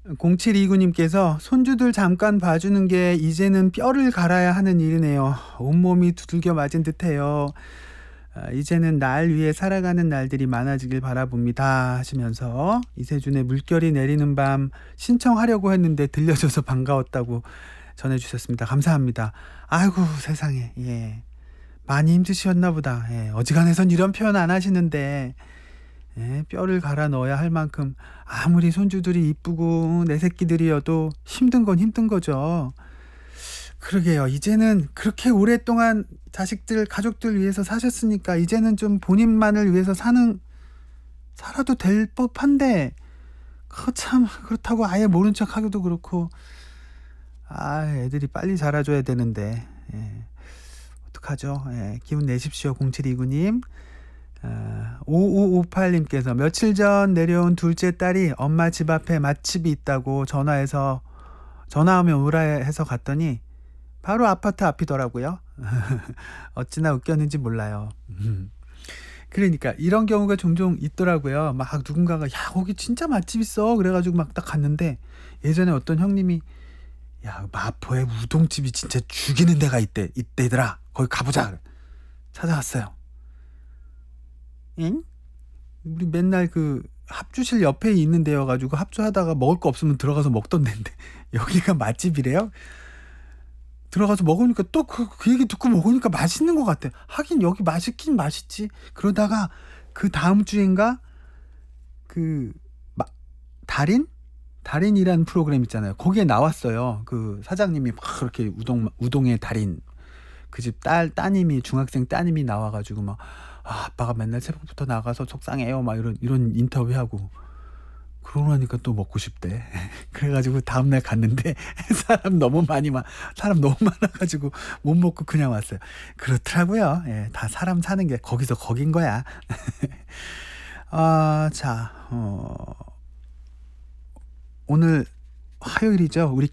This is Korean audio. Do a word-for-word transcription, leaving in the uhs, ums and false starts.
공칠이구 님께서 손주들 잠깐 봐주는 게 이제는 뼈를 갈아야 하는 일이네요. 온몸이 두들겨 맞은 듯해요. 아, 이제는 날 위해 살아가는 날들이 많아지길 바라봅니다 하시면서 이세준의 물결이 내리는 밤 신청하려고 했는데 들려줘서 반가웠다고 전해주셨습니다. 감사합니다. 아이고 세상에, 예, 많이 힘드셨나 보다. 예, 어지간해선 이런 표현 안 하시는데, 예, 뼈를 갈아 넣어야 할 만큼 아무리 손주들이 이쁘고 내 새끼들이어도 힘든 건 힘든 거죠. 그러게요. 이제는 그렇게 오랫동안 자식들, 가족들 위해서 사셨으니까 이제는 좀 본인만을 위해서 사는 살아도 될 법한데, 그 참 그렇다고 아예 모른 척 하기도 그렇고, 아, 애들이 빨리 자라줘야 되는데, 예, 어떡하죠? 예, 기운 내십시오. 공칠이구 님. 아, 오오오팔 님께서 며칠 전 내려온 둘째 딸이 엄마 집 앞에 맛집이 있다고 전화해서 전화하면 오라 해서 갔더니 바로 아파트 앞이더라고요. 어찌나 웃겼는지 몰라요. 그러니까 이런 경우가 종종 있더라고요. 막 누군가가 야 거기 진짜 맛집 있어 그래가지고 막 딱 갔는데, 예전에 어떤 형님이 야 마포에 우동집이 진짜 죽이는 데가 있대 있대더라 거기 가보자 찾아갔어요. 응? 우리 맨날 그 합주실 옆에 있는 데여가지고 합주하다가 먹을 거 없으면 들어가서 먹던 데인데 여기가 맛집이래요? 들어가서 먹으니까 또 그 그 얘기 듣고 먹으니까 맛있는 것 같아. 하긴 여기 맛있긴 맛있지. 그러다가 그 다음 주인가 그 마, 달인? 달인이라는 프로그램 있잖아요. 거기에 나왔어요. 그 사장님이 막 그렇게 우동 우동의 달인, 그 집 딸 따님이 중학생 따님이 나와가지고 막 아, 아빠가 맨날 새벽부터 나가서 속상해요 막 이런 이런 인터뷰하고, 그러고 나니까 또 먹고 싶대. 그래가지고 다음날 갔는데 사람 너무 많이 막 사람 너무 많아가지고 못 먹고 그냥 왔어요. 그렇더라고요. 예, 다 사람 사는 게 거기서 거긴 거야. 아, 자, 어, 오늘 화요일이죠. 우리